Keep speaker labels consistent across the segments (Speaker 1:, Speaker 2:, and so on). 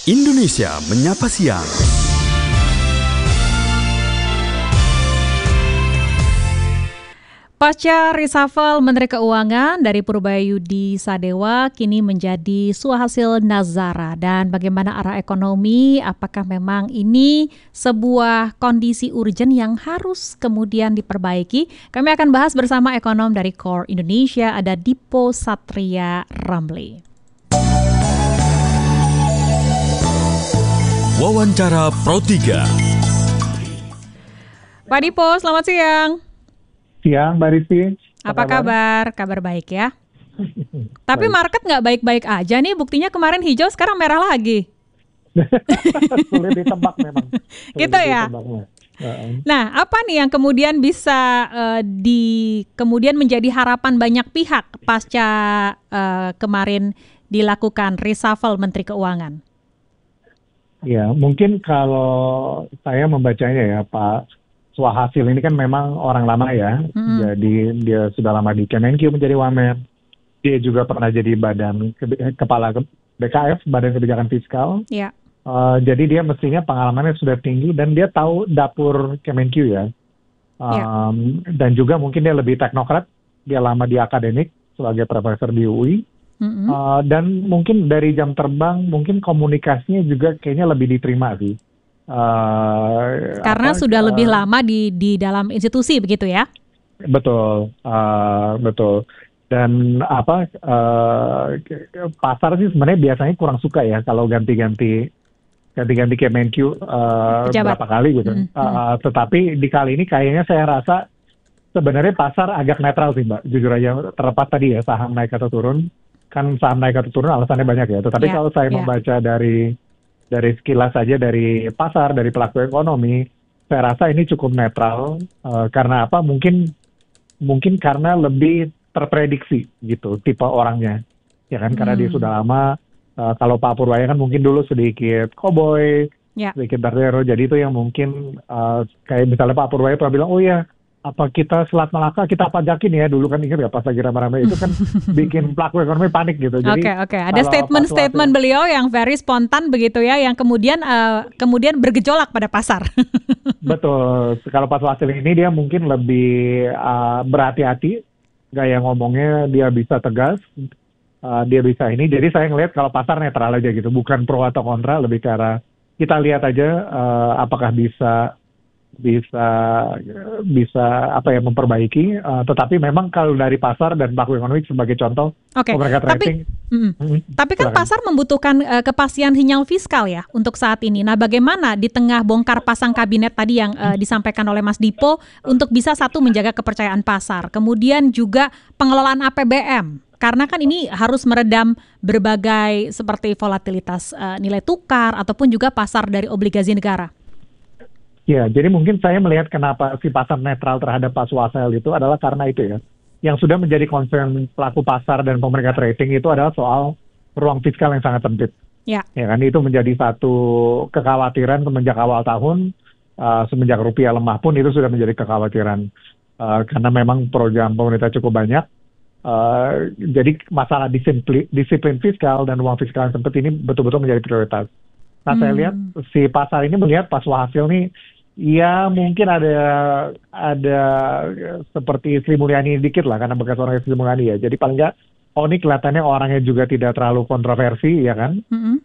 Speaker 1: Indonesia Menyapa Siang.
Speaker 2: Pasca reshuffle Menteri Keuangan dari Purbayudi Sadewa kini menjadi Suhasil Nazara. Dan bagaimana arah ekonomi, apakah memang ini sebuah kondisi urgent yang harus kemudian diperbaiki? Kami akan bahas bersama ekonom dari Core Indonesia, ada Dipo Satria Ramli.
Speaker 1: Wawancara Pro 3.
Speaker 2: Pak Dipo, selamat siang.
Speaker 3: Siang, Mbak Rizky.
Speaker 2: Apa kabar? Kabar baik ya. Tapi market nggak baik-baik aja nih, buktinya kemarin hijau, sekarang merah lagi.
Speaker 3: Sulit ditebak memang.
Speaker 2: Gitu ya. Nah, apa nih yang kemudian bisa kemudian menjadi harapan banyak pihak pasca kemarin dilakukan reshuffle Menteri Keuangan?
Speaker 3: Ya, mungkin kalau saya membacanya ya, Pak Suhasil ini kan memang orang lama ya. Jadi dia sudah lama di Kemenkyu menjadi Wamen. Dia juga pernah jadi kepala BKF, Badan Kebijakan Fiskal.
Speaker 2: Ya.
Speaker 3: Jadi dia mestinya pengalamannya sudah tinggi dan dia tahu dapur Kemenkyu ya. Dan juga mungkin dia lebih teknokrat. Dia lama di akademik sebagai profesor di UI. Dan mungkin dari jam terbang, mungkin komunikasinya juga kayaknya lebih diterima sih.
Speaker 2: Karena sudah lebih lama di dalam institusi begitu ya? Betul.
Speaker 3: Dan pasar sih sebenarnya biasanya kurang suka ya kalau ganti-ganti Kemenkyu berapa kali gitu. Tetapi di kali ini kayaknya saya rasa sebenarnya pasar agak netral sih, Mbak. Jujur aja, terlepas tadi ya saham naik atau turun. Kan saham naik atau turun alasannya banyak ya. Tetapi kalau saya membaca dari sekilas saja dari pasar, dari pelaku ekonomi, saya rasa ini cukup netral. Karena apa? Mungkin karena lebih terprediksi gitu tipe orangnya. Ya kan, karena dia sudah lama. Kalau Pak Purwaya kan mungkin dulu sedikit cowboy, sedikit bardero. Jadi itu yang mungkin kayak misalnya Pak Purwaya pernah bilang, oh ya, apa kita Selat Malaka kita pajakin ya, dulu kan ingat ya pas lagi rame-rame itu kan bikin pelaku ekonomi panik gitu. Jadi
Speaker 2: ada statement beliau yang very spontan begitu ya, yang kemudian bergejolak pada pasar.
Speaker 3: Betul. Kalau Pak Suhasil ini dia mungkin lebih berhati-hati, gaya ngomongnya dia bisa tegas, dia bisa ini. Jadi saya ngelihat kalau pasar netral aja gitu, bukan pro atau kontra, lebih ke arah kita lihat aja apakah bisa memperbaiki, tetapi memang kalau dari pasar dan pelaku ekonomi sebagai contoh mereka rating.
Speaker 2: Tapi kan pasar membutuhkan kepastian sinyal fiskal ya untuk saat ini. Nah, bagaimana di tengah bongkar pasang kabinet tadi yang disampaikan oleh Mas Dipo untuk bisa menjaga kepercayaan pasar, kemudian juga pengelolaan APBN. Karena kan ini harus meredam berbagai seperti volatilitas nilai tukar ataupun juga pasar dari obligasi negara.
Speaker 3: Ya, jadi mungkin saya melihat kenapa si pasar netral terhadap Pak Suhasil itu adalah karena itu ya. Yang sudah menjadi concern pelaku pasar dan pemerintah rating itu adalah soal ruang fiskal yang sangat sempit. Ya kan, itu menjadi satu kekhawatiran semenjak awal tahun, semenjak rupiah lemah pun itu sudah menjadi kekhawatiran. Karena memang program pemerintah cukup banyak. Jadi masalah disiplin fiskal dan ruang fiskal yang sempit ini betul-betul menjadi prioritas. Nah, saya lihat si pasar ini melihat Pak Suhasil nih, ya mungkin ada seperti Sri Mulyani dikit lah, karena bekas orang Sri Mulyani ya. Jadi paling nggak, ini kelihatannya orangnya juga tidak terlalu kontroversi, ya kan?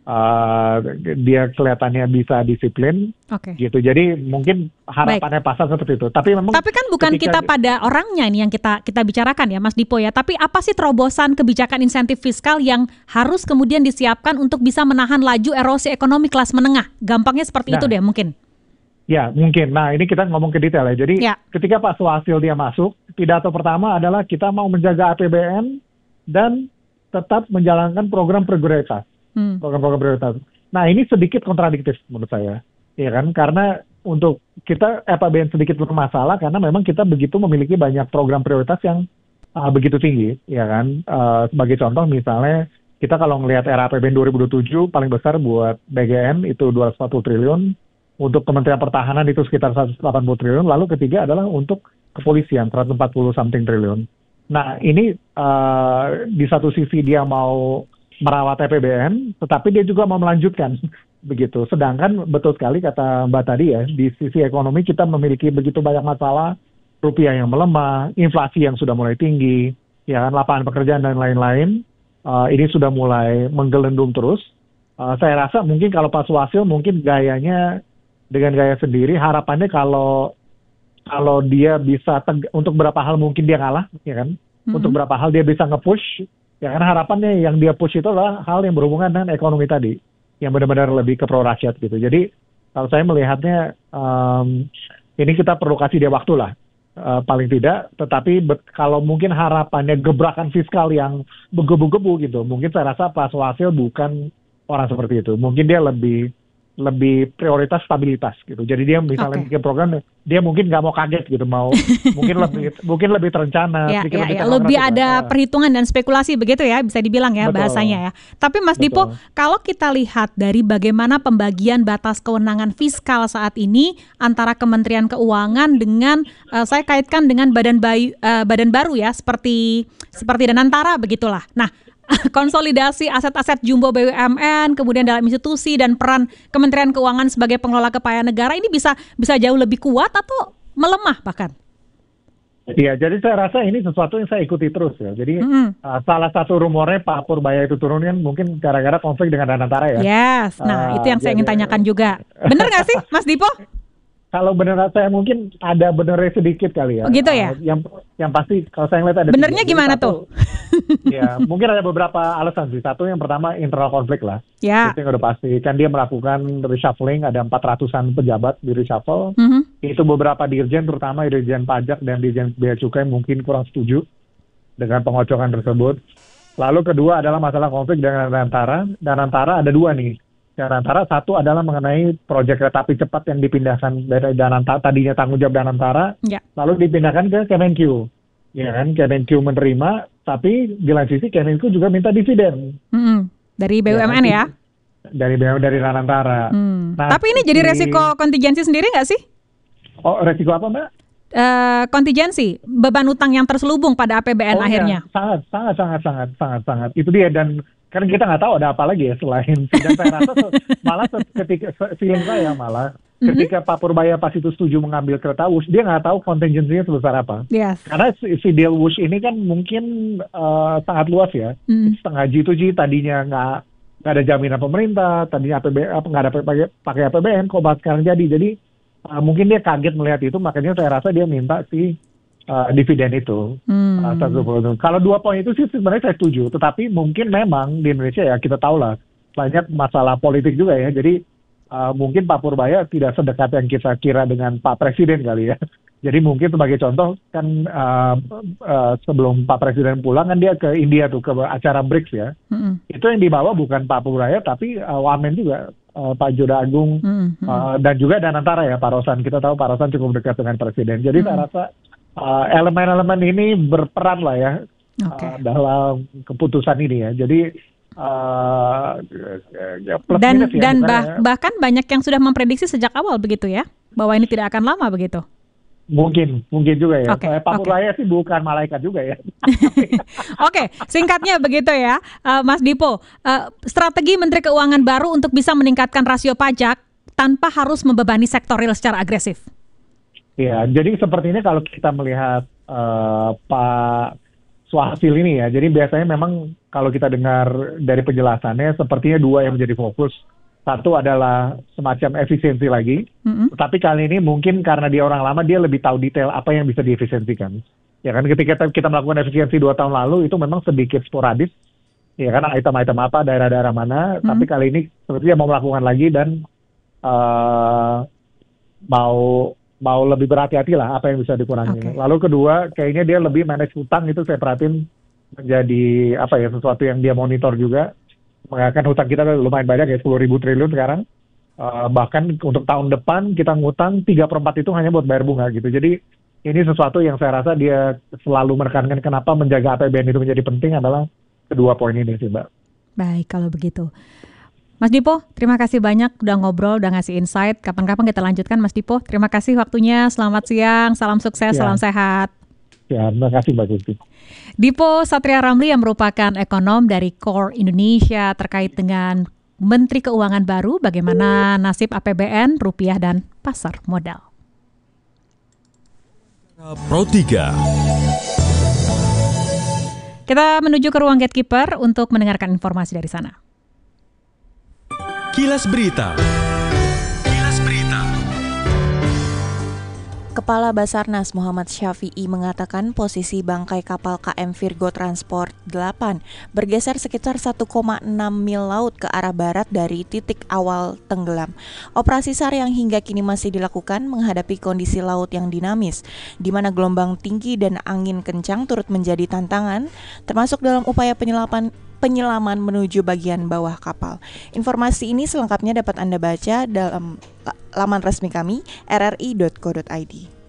Speaker 3: Dia kelihatannya bisa disiplin, gitu. Jadi mungkin harapannya pasar seperti itu. Tapi
Speaker 2: kan bukan kita pada orangnya ini yang kita bicarakan ya, Mas Dipo ya. Tapi apa sih terobosan kebijakan insentif fiskal yang harus kemudian disiapkan untuk bisa menahan laju erosi ekonomi kelas menengah? Gampangnya seperti itu deh mungkin.
Speaker 3: Ya, mungkin. Nah, ini kita ngomong ke detail ya. Jadi, ketika Pak Suhasil dia masuk, pidato pertama adalah kita mau menjaga APBN dan tetap menjalankan program prioritas. Program-program prioritas. Nah, ini sedikit kontradiktif menurut saya. Ya kan? Karena untuk kita APBN sedikit bermasalah karena memang kita begitu memiliki banyak program prioritas yang begitu tinggi. Ya kan? Sebagai contoh misalnya, kita kalau melihat era APBN 2027 paling besar buat BGN itu 240 triliun. Untuk Kementerian Pertahanan itu sekitar 180 triliun, lalu ketiga adalah untuk kepolisian 140 something triliun. Nah, ini di satu sisi dia mau merawat APBN, tetapi dia juga mau melanjutkan begitu. Sedangkan betul sekali kata Mbak tadi ya, di sisi ekonomi kita memiliki begitu banyak masalah, rupiah yang melemah, inflasi yang sudah mulai tinggi, ya kan, lapangan pekerjaan dan lain-lain. Ini sudah mulai menggelendung terus. Saya rasa mungkin kalau Pak Swasil mungkin gayanya dengan gaya sendiri, harapannya kalau dia bisa untuk beberapa hal mungkin dia kalah, ya kan? Untuk beberapa hal dia bisa nge-push, ya kan, harapannya yang dia push itu adalah hal yang berhubungan dengan ekonomi tadi, yang benar-benar lebih ke pro rakyat gitu. Jadi kalau saya melihatnya ini kita perlu kasih dia waktu lah, paling tidak. Tetapi kalau mungkin harapannya gebrakan fiskal yang begebu-gebu gitu, mungkin saya rasa Pak Swasil bukan orang seperti itu. Mungkin dia lebih prioritas stabilitas gitu. Jadi dia misalnya bikin program, dia mungkin nggak mau kaget gitu, mungkin lebih terencana,
Speaker 2: lebih ada perhitungan dan spekulasi begitu ya, bisa dibilang ya. Betul. Bahasanya ya. Tapi Mas Dipo, kalau kita lihat dari bagaimana pembagian batas kewenangan fiskal saat ini antara Kementerian Keuangan dengan saya kaitkan dengan badan baru ya, seperti Danantara begitulah. Nah, konsolidasi aset-aset jumbo BUMN, kemudian dalam institusi dan peran Kementerian Keuangan sebagai pengelola kekayaan negara ini bisa jauh lebih kuat atau melemah bahkan?
Speaker 3: Iya, jadi saya rasa ini sesuatu yang saya ikuti terus ya. Jadi salah satu rumornya Pak Purbaya itu turun kan mungkin gara-gara konflik dengan Danantara ya.
Speaker 2: Yes, nah itu yang saya ingin tanyakan juga. Benar nggak sih Mas Dipo?
Speaker 3: Kalau benar saya mungkin ada benernya sedikit kali ya.
Speaker 2: Oh gitu ya?
Speaker 3: Yang pasti kalau saya ngeliat ada
Speaker 2: benernya gimana tuh?
Speaker 3: Ya, mungkin ada beberapa alasan sih. Satu yang pertama internal konflik lah.
Speaker 2: Ya.
Speaker 3: Itu yang udah pasti. Kan dia melakukan reshuffling, ada 400-an pejabat di reshuffle. Itu beberapa dirjen, terutama dirjen pajak dan dirjen bea cukai mungkin kurang setuju dengan pengocokan tersebut. Lalu kedua adalah masalah konflik dengan Danantara. Danantara ada dua nih. Danantara, satu adalah mengenai proyek kereta api cepat yang dipindahkan dari Danantara, tadinya tanggung jawab Danantara, lalu dipindahkan ke Kemenkyu. Ya kan, Kemenkyu menerima, tapi di lain sisi Kemenkyu juga minta dividen.
Speaker 2: Dari BUMN ya?
Speaker 3: Dari Danantara.
Speaker 2: Nah, tapi ini jadi resiko kontingensi sendiri nggak sih?
Speaker 3: Oh, resiko apa Mbak?
Speaker 2: Kontingensi, beban utang yang terselubung pada APBN akhirnya.
Speaker 3: Ya, sangat. Itu dia, dan karena kita nggak tahu ada apa lagi ya selain, dan saya rasa malah ketika feeling saya ketika Pak Purbaya pas itu setuju mengambil kereta Wush, dia nggak tahu kontingensinya sebesar apa.
Speaker 2: Yes.
Speaker 3: Karena si deal Wush ini kan mungkin sangat luas ya, setengah G2G, tadinya nggak ada jaminan pemerintah, tadinya nggak ada pakai APBN, kok bahas sekarang jadi mungkin dia kaget melihat itu, makanya saya rasa dia minta si dividen itu. Kalau 2 poin itu sih sebenarnya saya setuju, tetapi mungkin memang di Indonesia ya kita tahu lah banyak masalah politik juga ya, jadi mungkin Pak Purbaya tidak sedekat yang kita kira dengan Pak Presiden kali ya. Jadi mungkin sebagai contoh kan sebelum Pak Presiden pulang kan dia ke India tuh, ke acara BRICS ya. Itu yang dibawa bukan Pak Purbaya tapi Wamen juga, Pak Joda Agung, dan juga Danantara ya, Pak Rosan. Kita tahu Pak Rosan cukup dekat dengan Presiden. Jadi saya rasa elemen-elemen ini berperan lah ya dalam keputusan ini ya. Jadi
Speaker 2: bahkan banyak yang sudah memprediksi sejak awal begitu ya, bahwa ini tidak akan lama begitu.
Speaker 3: Mungkin juga ya. Pak Purbaya sih bukan malaikat juga ya.
Speaker 2: Oke, singkatnya begitu ya, Mas Dipo. Strategi Menteri Keuangan baru untuk bisa meningkatkan rasio pajak tanpa harus membebani sektor real secara agresif.
Speaker 3: Ya, jadi sepertinya kalau kita melihat Pak Swasil ini ya, jadi biasanya memang kalau kita dengar dari penjelasannya sepertinya 2 yang menjadi fokus. Satu adalah semacam efisiensi lagi, tapi kali ini mungkin karena dia orang lama, dia lebih tahu detail apa yang bisa diefisiensikan. Ya kan, ketika kita melakukan efisiensi 2 tahun lalu itu memang sedikit sporadis, ya kan, item-item apa, daerah-daerah mana, tapi kali ini sepertinya mau melakukan lagi dan mau lebih berhati-hati lah apa yang bisa dikurangi. Lalu kedua, kayaknya dia lebih manage hutang, itu saya perhatiin menjadi sesuatu yang dia monitor juga. Mengingatkan hutang kita lumayan banyak ya, 10.000 triliun sekarang. Bahkan untuk tahun depan kita ngutang 3/4 itu hanya buat bayar bunga gitu. Jadi ini sesuatu yang saya rasa dia selalu menekankan kenapa menjaga APBN itu menjadi penting adalah kedua poin ini sih, Mbak.
Speaker 2: Baik, kalau begitu. Mas Dipo, terima kasih banyak udah ngobrol, udah ngasih insight. Kapan-kapan kita lanjutkan Mas Dipo. Terima kasih waktunya. Selamat siang, salam sukses, salam sehat.
Speaker 3: Ya, terima kasih Mbak Tuti.
Speaker 2: Dipo Satria Ramli yang merupakan ekonom dari Core Indonesia terkait dengan Menteri Keuangan baru, bagaimana nasib APBN, rupiah, dan pasar modal.
Speaker 1: Pro 3.
Speaker 2: Kita menuju ke ruang gatekeeper untuk mendengarkan informasi dari sana.
Speaker 1: Kilas Berita.
Speaker 4: Kepala Basarnas Muhammad Syafi'i mengatakan posisi bangkai kapal KM Virgo Transport 8 bergeser sekitar 1,6 mil laut ke arah barat dari titik awal tenggelam. Operasi SAR yang hingga kini masih dilakukan menghadapi kondisi laut yang dinamis, di mana gelombang tinggi dan angin kencang turut menjadi tantangan, termasuk dalam upaya penyelaman menuju bagian bawah kapal. Informasi ini selengkapnya dapat Anda baca dalam laman resmi kami rri.co.id.